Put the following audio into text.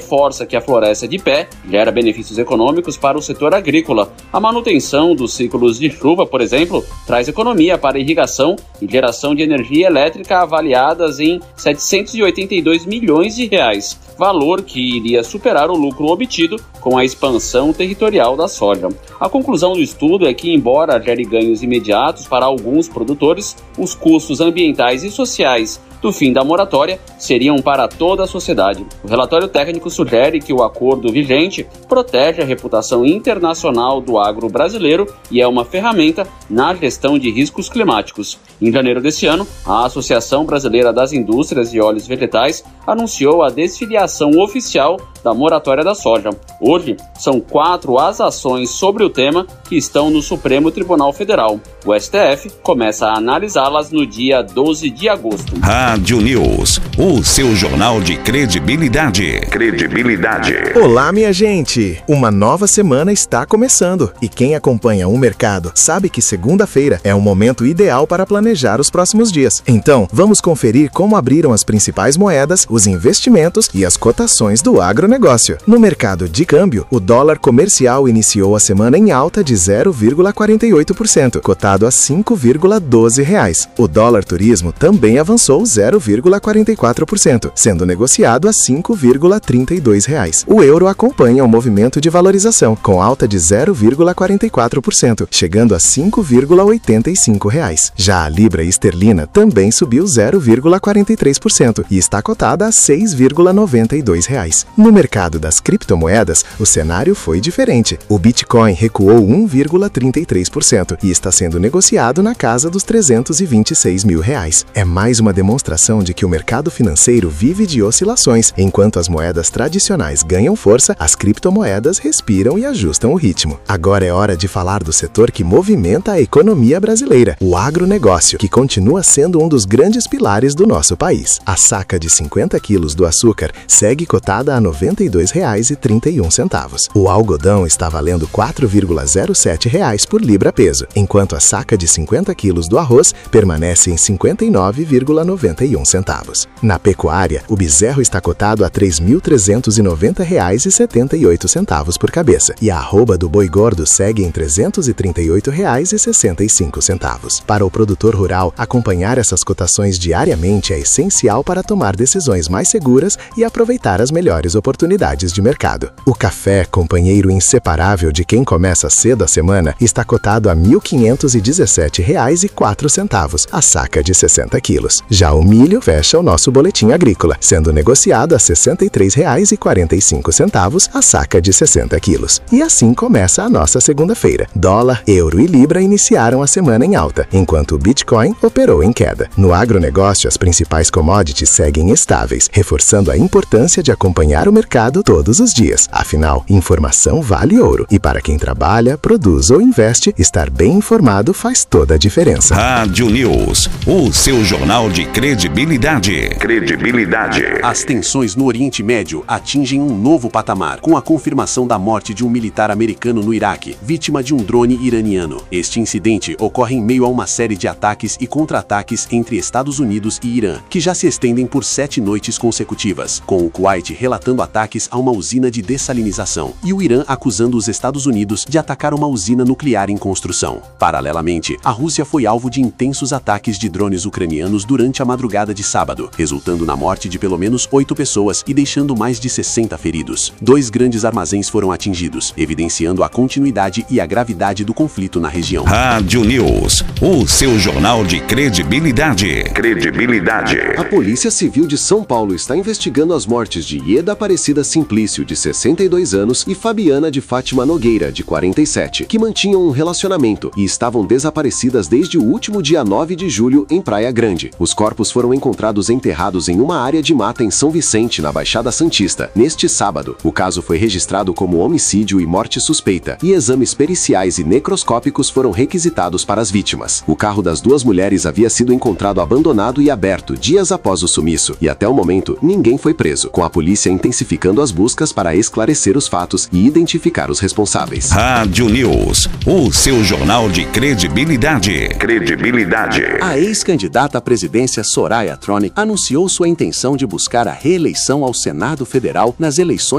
reforça que a floresta de pé gera benefícios econômicos para o setor agrícola. A manutenção dos ciclos de chuva, por exemplo, traz economia para a irrigação e geração de energia elétrica avaliadas em 782 milhões de reais, valor que iria superar o lucro obtido com a expansão territorial da soja. A conclusão do estudo é que, embora gere ganhos imediatos para alguns produtores, os custos ambientais e sociais do fim da moratória seriam para toda a sociedade. O relatório técnico sugere que o acordo vigente protege a reputação internacional do agro brasileiro e é uma ferramenta na gestão de riscos climáticos. Em janeiro deste ano, a Associação Brasileira das Indústrias de Óleos Vegetais anunciou a desfiliação oficial da moratória da soja. Hoje, são 4 as ações sobre o tema que estão no Supremo Tribunal Federal. O STF começa a analisá-las no dia 12 de agosto. Rádio News, o seu jornal de credibilidade. Olá, minha gente! Uma nova semana está começando e quem acompanha o mercado sabe que segunda-feira é um momento ideal para planejar os próximos dias. Então, vamos conferir como abriram as principais moedas, os investimentos e as cotações do agronegócio. No mercado de câmbio, o dólar comercial iniciou a semana em alta de 0,48%, cotado a R$ 5,12. O dólar turismo também avançou 0,44%, sendo negociado a R$ 5,32. O euro acompanha o movimento de valorização, com alta de 0,44%, chegando a R$ 5,85. Já a libra esterlina também subiu 0,43% e está cotada a R$ 6,92. No mercado das criptomoedas, o cenário foi diferente. O Bitcoin recuou 1,33% e está sendo negociado na casa dos R$ 326 mil. É mais uma demonstração de que o mercado financeiro vive de oscilações. Enquanto as moedas tradicionais ganham força, as criptomoedas respiram e ajustam o ritmo. Agora é hora de falar do setor que movimenta a economia brasileira, o agronegócio, que continua sendo um dos grandes pilares do nosso país. A saca de 50 quilos do açúcar segue cotada a R$ 92,31. O algodão está valendo R$ 4,07 por libra-peso, enquanto a saca de 50 quilos do arroz permanece em R$ 59,91. Na pecuária, o bezerro está cotado a R$ 3.390,78 por cabeça e a arroba do boi gordo segue em R$ 338,65. Para o produtor rural, acompanhar essas cotações diariamente é essencial para tomar decisões mais seguras e aproveitar as melhores oportunidades de mercado. O café, companheiro inseparável de quem começa cedo a semana, está cotado a R$ 1.517,04, a saca de 60 quilos. Já o milho fecha o nosso boletim agrícola, sendo negociado a R$ 63,45, a saca de 60 quilos. E assim começa a nossa segunda-feira. Dólar, euro e libra iniciaram a semana em alta, enquanto o Bitcoin operou em queda. No agronegócio, as principais commodities seguem estáveis, reforçando a importância de acompanhar o mercado todos os dias. Afinal, informação vale ouro. E para quem trabalha, produz ou investe, estar bem informado faz toda a diferença. Rádio News, o seu jornal de credibilidade. As tensões no Oriente Médio atingem um novo patamar, com a confirmação da morte de um militar americano no Iraque, vítima de um drone iraniano. Este incidente ocorre em meio a uma série de ataques e contra-ataques entre Estados Unidos e Irã, que já se estendem por 7 noites consecutivas, com o Kuwait relatando ataques a uma usina de dessalinização e o Irã acusando os Estados Unidos de atacar uma usina nuclear em construção. Paralelamente, a Rússia foi alvo de intensos ataques de drones ucranianos durante a madrugada de sábado, resultando na morte de pelo menos 8 pessoas e deixando mais de 60 feridos. 2 grandes armazéns foram atingidos, evidenciando a continuidade e a gravidade do conflito na região. Rádio News, o seu jornal de credibilidade. A Polícia Civil de São Paulo está investigando as mortes de Ieda Aparecida Simplício, de 62 anos, e Fabiana de Fátima Nogueira, de 47, que mantinham um relacionamento e estavam desaparecidas desde o último dia 9 de julho em Praia Grande. Os corpos foram encontrados enterrados em uma área de mata em São Vicente, na Baixada Santista, neste sábado. O caso foi registrado como homicídio e morte suspeita, e exames periciais e necroscópicos foram requisitados para as vítimas. O carro das 2 mulheres havia sido encontrado abandonado e aberto dias após o sumiço, e até o momento ninguém foi preso, com a polícia intensificando as buscas para esclarecer os fatos e identificar os responsáveis. Rádio News, o seu jornal de credibilidade. A ex-candidata à presidência Soraya Tronic anunciou sua intenção de buscar a reeleição ao Senado Federal nas eleições